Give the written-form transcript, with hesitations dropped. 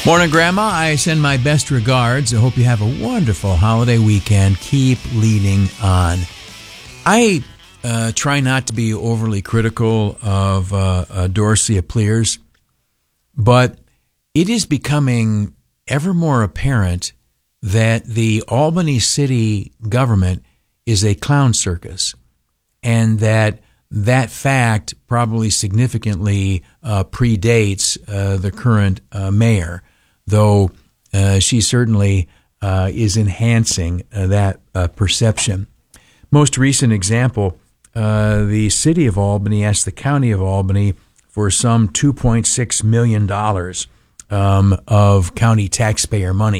Morning, Grandma. I send my best regards. I hope you have a wonderful holiday weekend. Keep leading on. I try not to be overly critical of Dorcia Pliers, but it is becoming ever more apparent that the Albany city government is a clown circus, and that fact probably significantly predates the current mayor, though she certainly is enhancing that perception. Most recent example, the city of Albany asked the county of Albany for some $2.6 million of county taxpayer money.